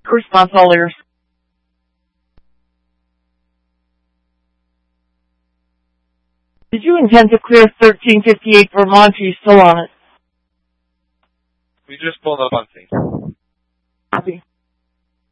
Response all ears. Did you intend to clear 1358 Vermont? Are you still on it? We just pulled up on scene.